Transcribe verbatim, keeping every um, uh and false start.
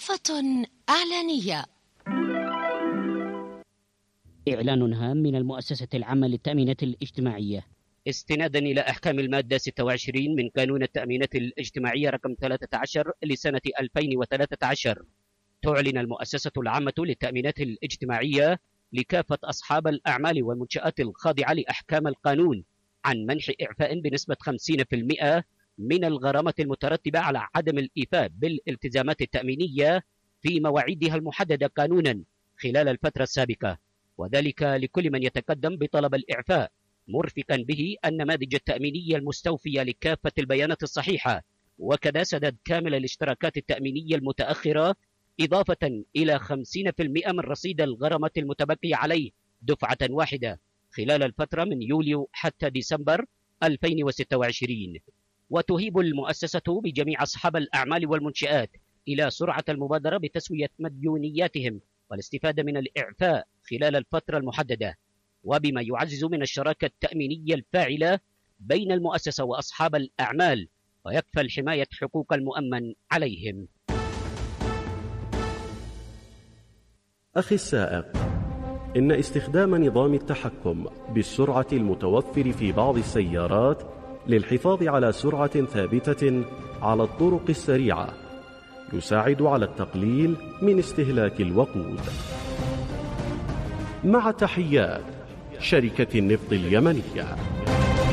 غرفة إعلانية. إعلان هام من المؤسسة العامة للتأمينات الاجتماعية. استنادا إلى أحكام المادة ستة وعشرين من قانون التأمينات الاجتماعية رقم ثلاثة عشر لسنة ألفين وثلاثة عشر، تعلن المؤسسة العامة للتأمينات الاجتماعية لكافة أصحاب الأعمال والمنشآت الخاضعة لأحكام القانون عن منح إعفاء بنسبة خمسين بالمئة من الغرامة المترتبة على عدم الإيفاء بالالتزامات التأمينية في مواعيدها المحددة قانونا خلال الفترة السابقة، وذلك لكل من يتقدم بطلب الإعفاء، مرفقا به النماذج التأمينية المستوفية لكافة البيانات الصحيحة، وكذا سداد كامل الاشتراكات التأمينية المتأخرة، إضافة إلى خمسين بالمئة من رصيد الغرامة المتبقي عليه دفعة واحدة خلال الفترة من يوليو حتى ديسمبر ألفين وستة وعشرين. وتهيب المؤسسة بجميع أصحاب الأعمال والمنشآت إلى سرعة المبادرة بتسوية مديونياتهم والاستفادة من الإعفاء خلال الفترة المحددة، وبما يعزز من الشراكة التأمينية الفاعلة بين المؤسسة وأصحاب الأعمال، ويكفل حماية حقوق المؤمن عليهم. أخي السائق، إن استخدام نظام التحكم بالسرعة المتوفر في بعض السيارات للحفاظ على سرعة ثابتة على الطرق السريعة يساعد على التقليل من استهلاك الوقود. مع تحيات شركة النفط اليمنية.